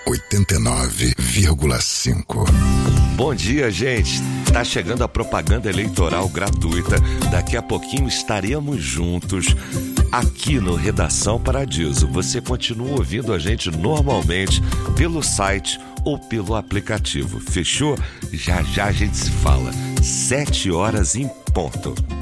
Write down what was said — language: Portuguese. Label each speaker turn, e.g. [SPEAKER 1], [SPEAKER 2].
[SPEAKER 1] 89,5.
[SPEAKER 2] Bom dia, gente. Tá chegando a propaganda eleitoral gratuita. Daqui a pouquinho estaremos juntos aqui no Redação Paradiso. Você continua ouvindo a gente normalmente pelo site ou pelo aplicativo. Fechou? Já já a gente se fala. 7 horas em ponto.